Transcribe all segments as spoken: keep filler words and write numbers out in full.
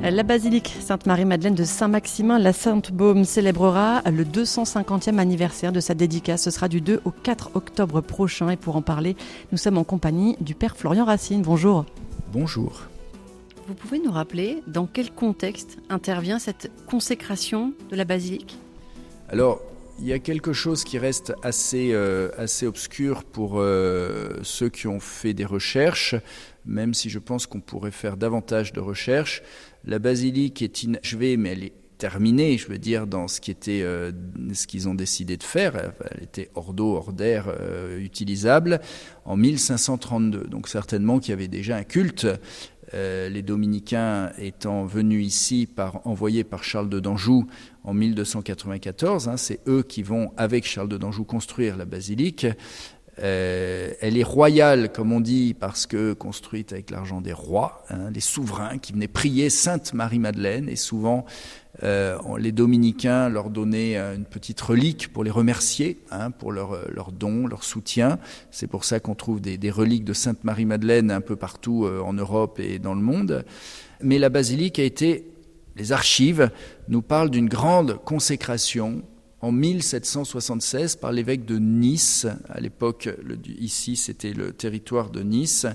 La basilique Sainte-Marie-Madeleine de Saint-Maximin, la Sainte-Baume, célébrera le deux cent cinquantième anniversaire de sa dédicace. Ce sera du deux au quatre octobre prochain. Et pour en parler, nous sommes en compagnie du Père Florian Racine. Bonjour. Bonjour. Vous pouvez nous rappeler dans quel contexte intervient cette consécration de la basilique ? Alors, il y a quelque chose qui reste assez, euh, assez obscur pour euh, ceux qui ont fait des recherches, même si je pense qu'on pourrait faire davantage de recherches. La basilique est inachevée, mais elle est terminée, je veux dire, dans ce, qui était, euh, ce qu'ils ont décidé de faire. Elle était hors d'eau, hors d'air, euh, utilisable, en mille cinq cent trente-deux. Donc certainement qu'il y avait déjà un culte. Euh, les dominicains étant venus ici, par, envoyés par Charles de Danjou en mille deux cent quatre-vingt-quatorze, hein, c'est eux qui vont, avec Charles de Danjou, construire la basilique. Euh, elle est royale, comme on dit, parce que construite avec l'argent des rois, hein, les souverains qui venaient prier Sainte Marie-Madeleine, et souvent euh, les dominicains leur donnaient une petite relique pour les remercier, hein, pour leur, leur don, leur soutien. C'est pour ça qu'on trouve des, des reliques de Sainte Marie-Madeleine un peu partout euh, en Europe et dans le monde. Mais la basilique a été, les archives nous parlent d'une grande consécration en mille sept cent soixante-seize par l'évêque de Nice. À l'époque, le, ici, c'était le territoire de Nice.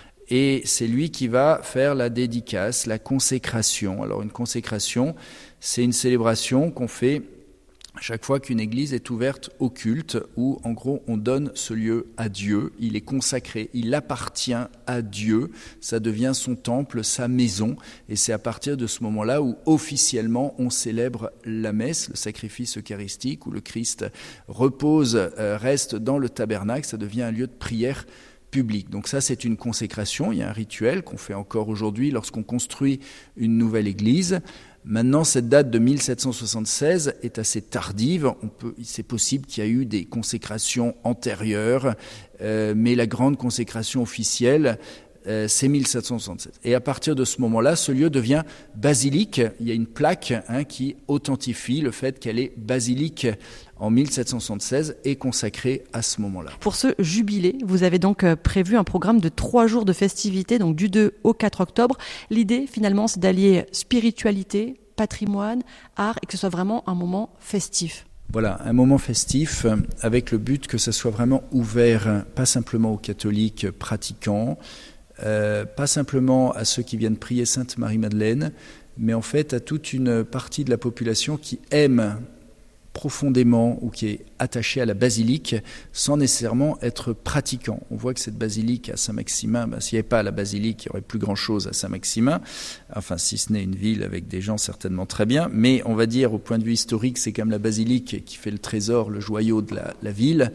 Et c'est lui qui va faire la dédicace, la consécration. Alors une consécration, c'est une célébration qu'on fait chaque fois qu'une église est ouverte au culte, où en gros on donne ce lieu à Dieu, il est consacré, il appartient à Dieu, ça devient son temple, sa maison, et c'est à partir de ce moment-là où officiellement on célèbre la messe, le sacrifice eucharistique, où le Christ repose, euh, reste dans le tabernacle, ça devient un lieu de prière public. Donc ça, c'est une consécration, il y a un rituel qu'on fait encore aujourd'hui lorsqu'on construit une nouvelle église. Maintenant, cette date de mille sept cent soixante-seize est assez tardive. On peut, c'est possible qu'il y a eu des consécrations antérieures, euh, mais la grande consécration officielle, euh, c'est mille sept cent soixante-seize. Et à partir de ce moment-là, ce lieu devient basilique. Il y a une plaque hein, qui authentifie le fait qu'elle est basilique en mille sept cent soixante-seize et consacrée à ce moment-là. Pour ce jubilé, vous avez donc prévu un programme de trois jours de festivités, donc du deux au quatre octobre. L'idée, finalement, c'est d'allier spiritualité, patrimoine, art, et que ce soit vraiment un moment festif. Voilà, un moment festif avec le but que ça soit vraiment ouvert, pas simplement aux catholiques pratiquants, euh, pas simplement à ceux qui viennent prier Sainte Marie-Madeleine, mais en fait à toute une partie de la population qui aime profondément ou qui est attaché à la basilique sans nécessairement être pratiquant. On voit que cette basilique à Saint-Maximin, ben, s'il n'y avait pas la basilique, il n'y aurait plus grand-chose à Saint-Maximin, enfin si ce n'est une ville avec des gens certainement très bien, mais on va dire au point de vue historique, c'est quand même la basilique qui fait le trésor, le joyau de la, la ville.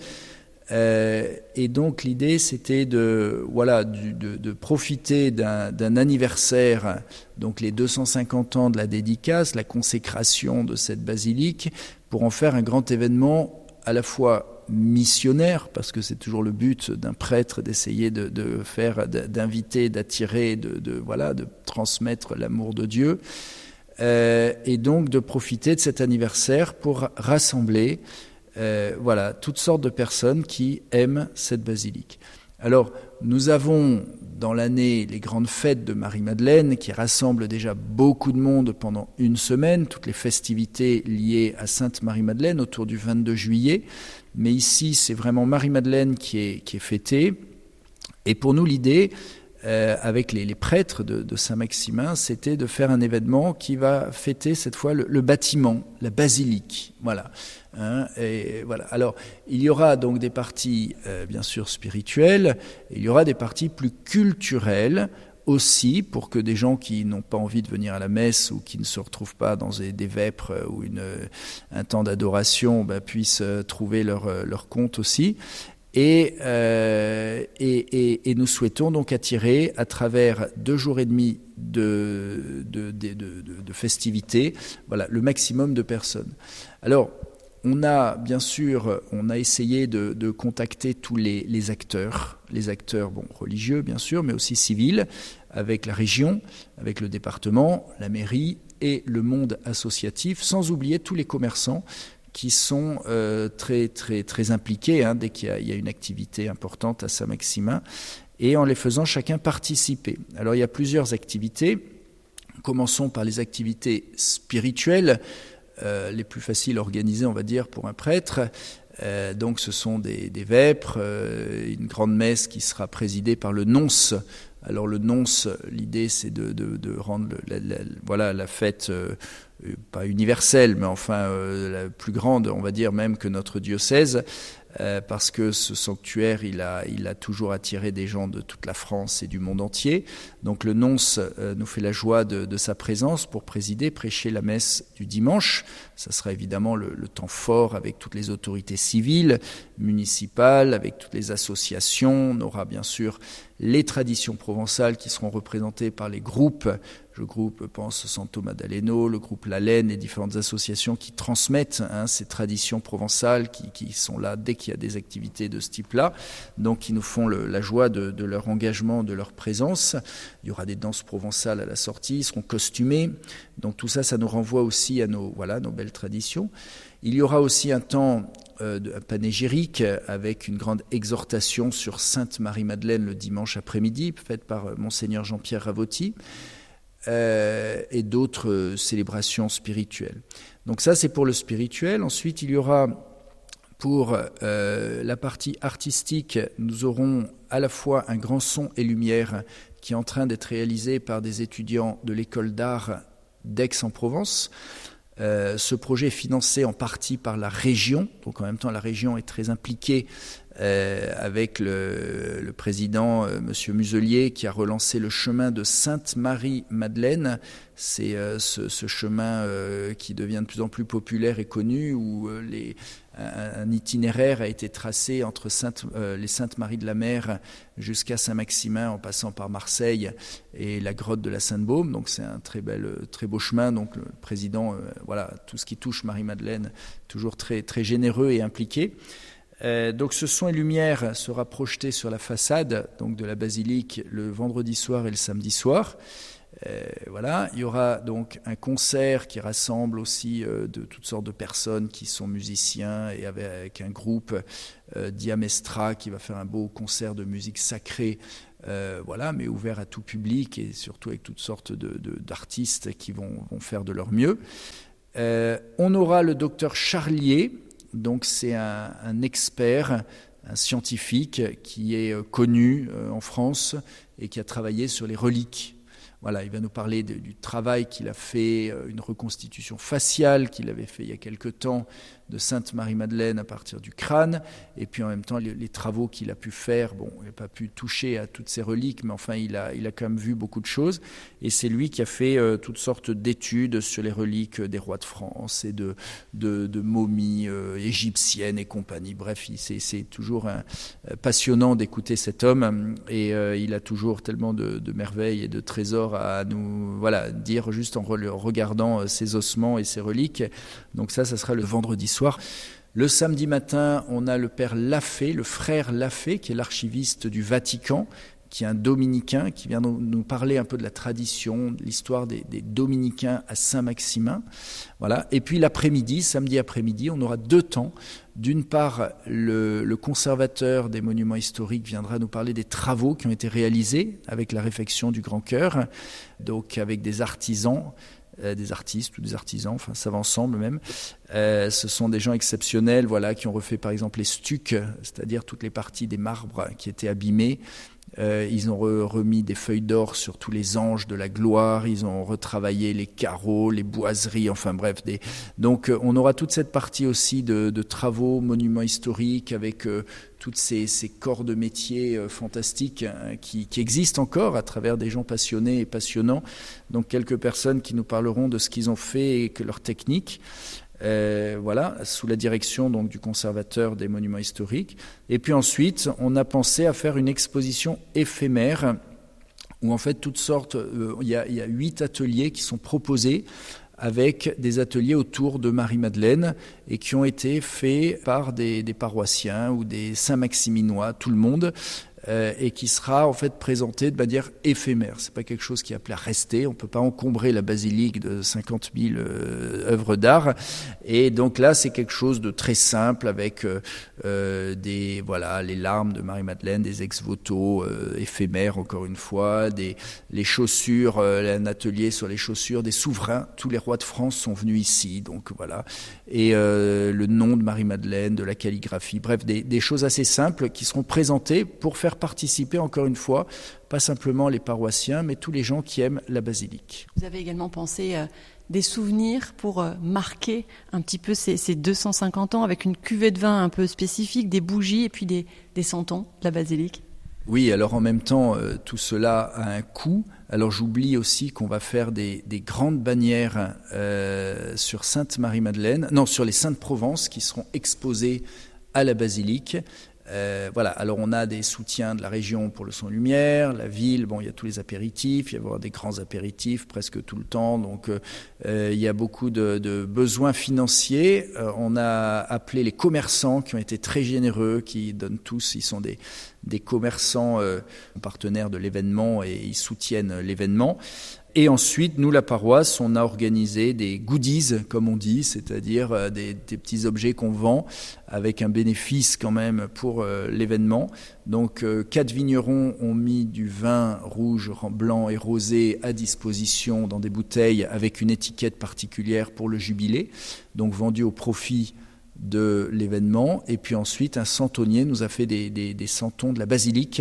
Euh, et donc l'idée c'était de, voilà, du, de, de profiter d'un, d'un anniversaire, donc les deux cent cinquante ans de la dédicace, la consécration de cette basilique, pour en faire un grand événement à la fois missionnaire, parce que c'est toujours le but d'un prêtre d'essayer de, de faire, d'inviter, d'attirer, de, de, voilà, de transmettre l'amour de Dieu, euh, et donc de profiter de cet anniversaire pour rassembler Euh, voilà, toutes sortes de personnes qui aiment cette basilique. Alors, nous avons dans l'année les grandes fêtes de Marie-Madeleine qui rassemblent déjà beaucoup de monde pendant une semaine, toutes les festivités liées à Sainte Marie-Madeleine autour du vingt-deux juillet. Mais ici, c'est vraiment Marie-Madeleine qui est, qui est fêtée. Et pour nous, l'idée, euh, avec les, les prêtres de, de Saint-Maximin, c'était de faire un événement qui va fêter cette fois le, le bâtiment, la basilique. Voilà. Hein, et voilà. Alors, il y aura donc des parties, euh, bien sûr, spirituelles, et il y aura des parties plus culturelles aussi, pour que des gens qui n'ont pas envie de venir à la messe ou qui ne se retrouvent pas dans des, des vêpres ou une, un temps d'adoration ben, puissent euh, trouver leur, leur compte aussi. Et, euh, et, et, et nous souhaitons donc attirer à travers deux jours et demi de, de, de, de, de festivités, voilà, le maximum de personnes. Alors, on a bien sûr, on a essayé de, de contacter tous les, les acteurs, les acteurs bon, religieux bien sûr, mais aussi civils, avec la région, avec le département, la mairie et le monde associatif, sans oublier tous les commerçants qui sont euh, très, très, très impliqués hein, dès qu'il y a, il y a une activité importante à Saint-Maximin, et en les faisant chacun participer. Alors il y a plusieurs activités Commençons par les activités spirituelles, euh, les plus faciles à organiser, on va dire, pour un prêtre. Euh, donc ce sont des, des vêpres, euh, une grande messe qui sera présidée par le nonce. Alors le nonce, l'idée c'est de, de, de rendre le, la, la, voilà, la fête euh, pas universelle, mais enfin euh, la plus grande, on va dire même que notre diocèse, euh, parce que ce sanctuaire, il a, il a toujours attiré des gens de toute la France et du monde entier. Donc le nonce euh, nous fait la joie de, de sa présence pour présider, prêcher la messe du dimanche. Ça sera évidemment le, le temps fort avec toutes les autorités civiles, municipales, avec toutes les associations. On aura bien sûr les traditions provençales qui seront représentées par les groupes. Le groupe, pense, Santo Maddaleno, le groupe La Laine, les différentes associations qui transmettent hein, ces traditions provençales, qui, qui sont là dès qu'il y a des activités de ce type-là, donc qui nous font le, la joie de, de leur engagement, de leur présence. Il y aura des danses provençales à la sortie, ils seront costumés. Donc tout ça, ça nous renvoie aussi à nos, voilà, nos belles traditions. Il y aura aussi un temps euh, de, panégyrique avec une grande exhortation sur Sainte Marie-Madeleine le dimanche après-midi, faite par euh, Monseigneur Jean-Pierre Ravotti. Euh, et d'autres euh, célébrations spirituelles. Donc ça, c'est pour le spirituel. Ensuite, il y aura pour euh, la partie artistique, nous aurons à la fois un grand son et lumière qui est en train d'être réalisé par des étudiants de l'école d'art d'Aix-en-Provence. Euh, ce projet est financé en partie par la région, donc en même temps la région est très impliquée euh, avec le, le président euh, Monsieur Muselier qui a relancé le chemin de Sainte-Marie-Madeleine. C'est euh, ce, ce chemin euh, qui devient de plus en plus populaire et connu où euh, les, un, un itinéraire a été tracé entre Sainte, euh, les Saintes-Maries de la Mer jusqu'à Saint-Maximin en passant par Marseille et la grotte de la Sainte-Baume. Donc c'est un très, bel, très beau chemin. Donc le président, euh, voilà, tout ce qui touche Marie-Madeleine, toujours très, très généreux et impliqué. Euh, donc ce son et lumière sera projeté sur la façade donc de la basilique le vendredi soir et le samedi soir. Euh, voilà, il y aura donc un concert qui rassemble aussi euh, de toutes sortes de personnes qui sont musiciens et avec, avec un groupe euh, Diamestra qui va faire un beau concert de musique sacrée, euh, voilà, mais ouvert à tout public et surtout avec toutes sortes de, de, d'artistes qui vont, vont faire de leur mieux. Euh, on aura le docteur Charlier. Donc c'est un, un expert, un scientifique qui est connu en France et qui a travaillé sur les reliques. Voilà, il va nous parler de, du travail qu'il a fait, une reconstitution faciale qu'il avait fait il y a quelque temps de Sainte Marie-Madeleine à partir du crâne, et puis en même temps les, les travaux qu'il a pu faire. Bon, il n'a pas pu toucher à toutes ces reliques, mais enfin il a, il a quand même vu beaucoup de choses, et c'est lui qui a fait euh, toutes sortes d'études sur les reliques des rois de France et de, de, de momies euh, égyptiennes et compagnie. Bref, il, c'est, c'est toujours un, euh, passionnant d'écouter cet homme, et euh, il a toujours tellement de, de merveilles et de trésors à nous voilà, dire juste en re- regardant euh, ses ossements et ses reliques. Donc ça, ça sera le vendredi soir. Le samedi matin, on a le père Lafay, le frère Lafay, qui est l'archiviste du Vatican, qui est un dominicain, qui vient nous, nous parler un peu de la tradition, de l'histoire des, des dominicains à Saint-Maximin. Voilà. Et puis l'après-midi, samedi après-midi, on aura deux temps. D'une part, le, le conservateur des monuments historiques viendra nous parler des travaux qui ont été réalisés avec la réfection du Grand Chœur, donc avec des artisans, Euh, des artistes ou des artisans, enfin ça va ensemble même. Euh, ce sont des gens exceptionnels, voilà, qui ont refait par exemple les stucs, c'est-à-dire toutes les parties des marbres qui étaient abîmés. Euh, ils ont re- remis des feuilles d'or sur tous les anges de la gloire, ils ont retravaillé les carreaux, les boiseries, enfin bref. Des... Donc euh, on aura toute cette partie aussi de, de travaux, monuments historiques, avec euh, toutes ces, ces corps de métier euh, fantastiques hein, qui, qui existent encore à travers des gens passionnés et passionnants. Donc quelques personnes qui nous parleront de ce qu'ils ont fait et que leur technique. Euh, voilà, sous la direction donc du conservateur des monuments historiques. Et puis ensuite, on a pensé à faire une exposition éphémère où en fait toutes sortes, euh, il y a, il y a huit ateliers qui sont proposés avec des ateliers autour de Marie-Madeleine et qui ont été faits par des, des paroissiens ou des Saint-Maximinois, tout le monde. euh, et qui sera en fait présenté de manière éphémère. C'est pas quelque chose qui est appelé à rester. On peut pas encombrer la basilique de cinquante mille euh, œuvres d'art. Et donc là, c'est quelque chose de très simple avec euh, euh, des voilà les larmes de Marie-Madeleine, des ex-voto euh, éphémères encore une fois, des les chaussures, euh, un atelier sur les chaussures des souverains. Tous les rois de France sont venus ici, donc voilà. Et euh, le nom de Marie-Madeleine, de la calligraphie, bref, des, des choses assez simples qui seront présentées pour faire participer encore une fois, pas simplement les paroissiens, mais tous les gens qui aiment la basilique. Vous avez également pensé euh, des souvenirs pour euh, marquer un petit peu ces, ces deux cent cinquante ans avec une cuvée de vin un peu spécifique, des bougies et puis des, des santons de la basilique. Oui, alors en même temps, euh, tout cela a un coût. Alors j'oublie aussi qu'on va faire des, des grandes bannières euh, sur Sainte-Marie-Madeleine, non, sur les Saintes-Provence qui seront exposées à la basilique. Euh, voilà, alors on a des soutiens de la région pour le son lumière, la ville, bon, il y a tous les apéritifs, il y a des grands apéritifs presque tout le temps, donc euh, il y a beaucoup de, de besoins financiers. Euh, on a appelé les commerçants qui ont été très généreux, qui donnent tous, ils sont des, des commerçants euh, partenaires de l'événement et ils soutiennent l'événement. Et ensuite, nous, la paroisse, on a organisé des goodies, comme on dit, c'est-à-dire des, des petits objets qu'on vend avec un bénéfice quand même pour euh, l'événement. Donc, euh, quatre vignerons ont mis du vin rouge, blanc et rosé à disposition dans des bouteilles avec une étiquette particulière pour le jubilé, donc vendu au profit de l'événement. Et puis ensuite, un santonnier nous a fait des, des, des santons de la basilique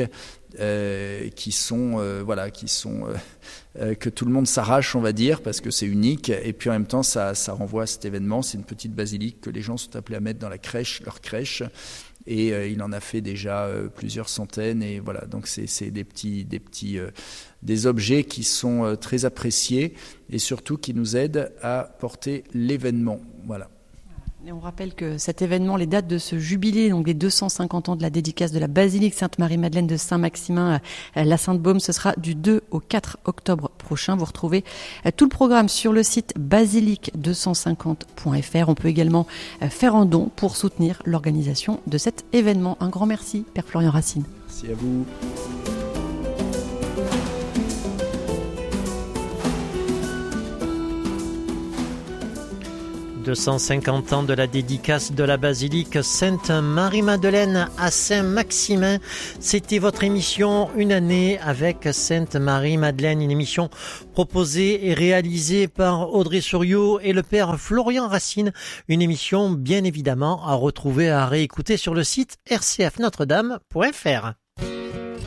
euh, qui sont, euh, voilà, qui sont euh, euh, que tout le monde s'arrache, on va dire, parce que c'est unique. Et puis en même temps, ça, ça renvoie à cet événement. C'est une petite basilique que les gens sont appelés à mettre dans la crèche, leur crèche. Et euh, il en a fait déjà euh, plusieurs centaines. Et voilà, donc c'est, c'est des petits, des petits, euh, des objets qui sont euh, très appréciés et surtout qui nous aident à porter l'événement. Voilà. Et on rappelle que cet événement, les dates de ce jubilé, donc les deux cent cinquante ans de la dédicace de la basilique Sainte-Marie-Madeleine de Saint-Maximin, la Sainte-Baume, ce sera du deux au quatre octobre prochain. Vous retrouvez tout le programme sur le site basilique deux cent cinquante point f r. On peut également faire un don pour soutenir l'organisation de cet événement. Un grand merci, Père Florian Racine. Merci à vous. deux cent cinquante ans de la dédicace de la basilique Sainte-Marie-Madeleine à Saint-Maximin. C'était votre émission Une année avec Sainte-Marie-Madeleine, une émission proposée et réalisée par Audrey Souriau et le Père Florian Racine. Une émission bien évidemment à retrouver, à réécouter sur le site r c f notre dame point f r.